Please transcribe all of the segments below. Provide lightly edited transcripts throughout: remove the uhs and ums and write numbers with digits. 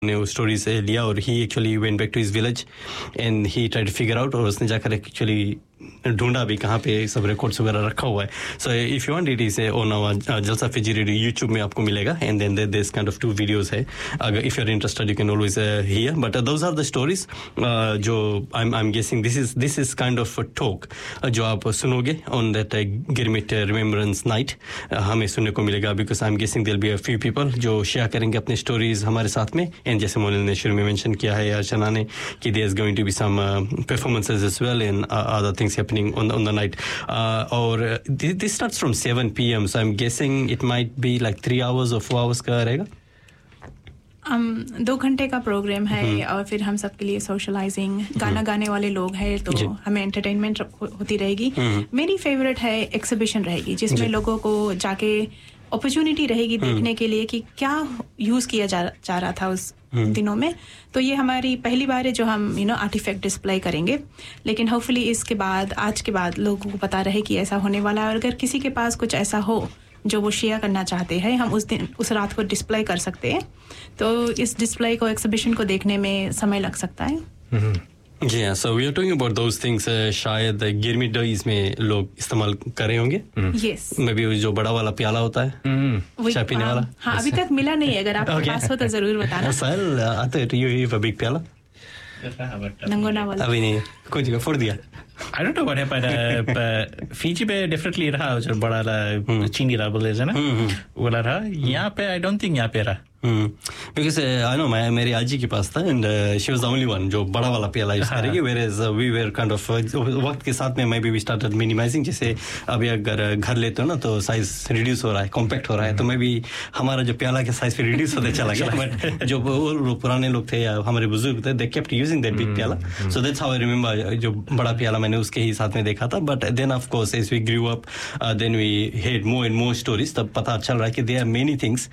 ने वो स्टोरी से लिया और ही actually went back to his village and he tried to figure out और उसने जाकर एक्चुअली ढूंढा भी कहाँ पे सब रिकॉर्ड्स वगैरह रखा हुआ है. So if you want it is on our जलसा फिजी रेडियो यूट्यूब में आपको मिलेगा and then this kind of 2 videos है. अगर if you are interested you can always here but those are the stories जो I am guessing this is kind of talk जो आप सुनोगे on that girmit remembrance night हमें सुनने को मिलेगा because I am guessing there will be a few people जो share करेंगे अपने स्टोरीज हमारे साथ में. एंड जैसे मोनिल ने शुरू में मेंशन किया है या चना ने कि there is going to be some performances as well and other things happening on the night or this starts from 7 p.m. so I'm guessing it might be like 3 hours or 4 hours का रहेगा. 2 घंटे का programme है और फिर हम सबके लिए सोशलाइजिंग गाना गाने वाले लोग हैं तो हमें एंटरटेनमेंट होती रहेगी. मेरी फेवरेट है एग्जीबिशन रहेगी जिसमें लोगों को जाके अपॉर्चुनिटी रहेगी देखने के लिए कि क्या यूज किया जा रहा था उस दिनों में. तो ये हमारी पहली बार है जो हम आर्टिफैक्ट डिस्प्ले करेंगे लेकिन होपफुली इसके बाद आज के बाद लोगों को पता रहे कि ऐसा होने वाला है. और अगर किसी के पास कुछ ऐसा हो जो वो शेयर करना चाहते हैं हम उस रात को डिस्प्ले कर सकते हैं. तो इस डिस्प्ले को एग्जीबिशन को देखने में समय लग सकता है. Yeah, so we are talking about those things. शायद गिरमिट डेज में लोग इस्तेमाल कर रहे होंगे. Yes. मे बी जो बड़ा वाला प्याला होता है चाय पीने वाला. हाँ अभी तक मिला नहीं है. अगर आपके पास हो तो जरूर बताना. सर आते यू हैव अ बिग प्याला नंगोना वाला अभी नहीं कोई जगह फोड़ दिया. I don't know what happened. Fiji पे definitely रहा जो बड़ा चीनी रहा बोले है ना वो रहा. यहाँ पे I don't think यहाँ पे रहा. Because I know मेरी आजी के पास था and she was the only one जो बड़ा वाला प्याला यूज करेगी whereas we were kind of वक्त के साथ में maybe we started minimizing. जैसे अभी अगर घर लेते हो ना तो साइज रिड्यूस हो रहा है कॉम्पैक्ट हो रहा है तो मे बी हमारा जो प्याला के साइज पे रिड्यूस होते चला गया. बट जो पुराने लोग थे या हमारे बुजुर्ग थे they kept using that big प्याला so that's how I remember जो बड़ा प्याला मैंने उसके ही साथ में देखा था. But then of course as we grew up then we heard more and more stories. तब पता चल रहा है कि there are many things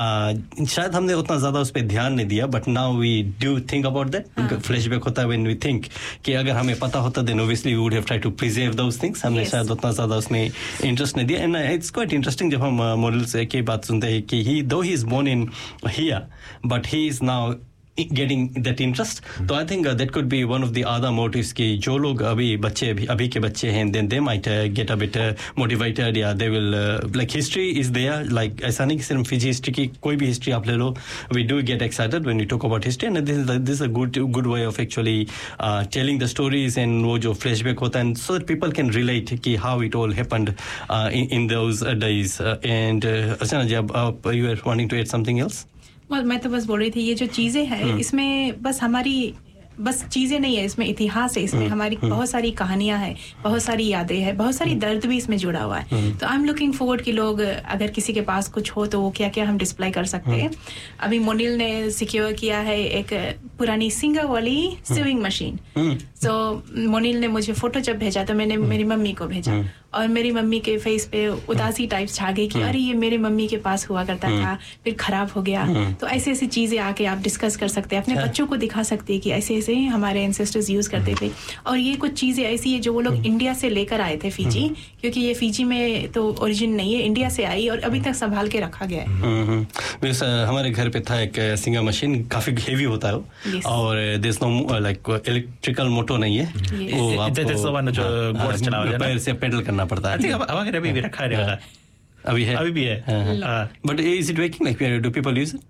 शायद हमने उतना ज्यादा उस पे ध्यान नहीं दिया but now we do think about that. Flashback होता है व्हेन वी थिंक कि अगर हमें पता होता then obviously we would have tried to preserve those things. हमने शायद उतना ज्यादा उसमें इंटरेस्ट नहीं दिया. एंड इट्स क्वाइट इंटरेस्टिंग जब हम मॉडल से की बात सुनते हैं कि ही दो he is born in here but he is now getting that interest. So I think that could be one of the other motives कि जो लोग अभी के बच्चे हैं then they might get a bit motivated. Yeah, they will like history is there. Like ऐसा नहीं कि सिर्फ फिजी हिस्ट्री की कोई भी हिस्ट्री आप ले लो we do get excited when we talk about history and this is a good way of actually telling the stories and वो जो flashback होता है so that people can relate कि how it all happened in those days. And अच्छा जब you were wanting to add something else? मैं तो बस बोल रही थी ये जो चीजें हैं इसमें बस हमारी बस चीजें नहीं है इसमें इतिहास है इसमें हमारी बहुत सारी कहानियां हैं बहुत सारी यादें हैं बहुत सारी दर्द भी इसमें जुड़ा हुआ है. तो आई एम लुकिंग फॉरवर्ड कि लोग अगर किसी के पास कुछ हो तो वो क्या क्या हम डिस्प्ले कर सकते हैं. अभी मोनिल ने सिक्योर किया है एक पुरानी सिंगर वाली सिविंग मशीन. तो मोनिल ने मुझे फोटो जब भेजा तो मैंने मेरी मम्मी को भेजा और मेरी मम्मी के फेस पे उदासी टाइप्स छा गई कि अरे ये मेरे मम्मी के पास हुआ करता था फिर खराब हो गया. तो ऐसी ऐसी चीजें आके आप डिस्कस कर सकते हैं अपने बच्चों को दिखा सकते हैं कि ऐसे ऐसे हमारे एंसेस्टर्स यूज करते थे. और ये कुछ चीजें ऐसी है जो वो लोग इंडिया से लेकर आए थे फिजी क्योंकि ये फिजी में तो ओरिजिन नहीं है इंडिया से आई और अभी तक संभाल के रखा गया है. हमारे घर पे था एक सिंगर मशीन काफी हेवी होता है और there is know like electrical motor नहीं है वो आपको पैर से पेडल करना पड़ता है. अभी भी रखा है अभी भी है but is it working like do people use it?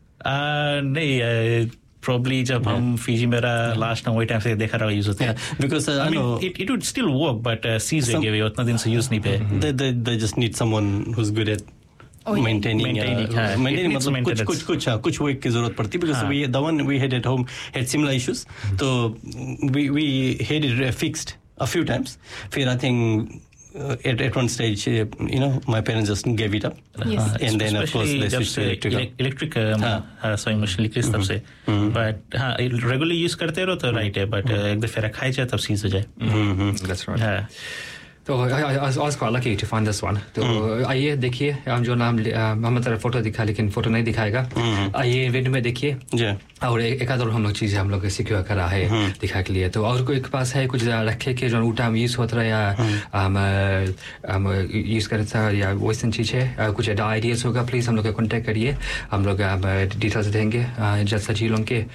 नहीं probably जब हम फिजी मेरा लास्ट टाइम वही टाइम से देखा रहा यूज होता है because I mean it would still work but seize हो गए उतना दिन से यूज नहीं पे. they just need someone who's good at maintaining मतलब कुछ वर्क की जरूरत पड़ती because the one we had at home had similar issues so we had it fixed a few times. फिर I think at one stage my parents just gave it up and then of course they switched to electric sewing machine लिखी तब से but हाँ regularly use करते रहो तो right है but एक दफे रखाई जाए तब सीज हो जाए. That's right. तो I was quite lucky to find this one. तो आइए देखिए हम जो नाम हम तरह फोटो दिखा लेकिन फोटो नहीं दिखाएगा. आइए वीडियो में देखिए और एक आध और हम लोग चीज़ें हम लोग सिक्योर करा है दिखा के लिए. तो और कोई के पास है कुछ रखे के जो उल्टा हम यूज़ होता रहा या हम यूज़ करता या वैसन चीज़ है कुछ आइडियाज़ होगा प्लीज़ हम लोग का कॉन्टेक्ट करिए. हम लोग डिटेल्स देंगे जैसा जी लोग के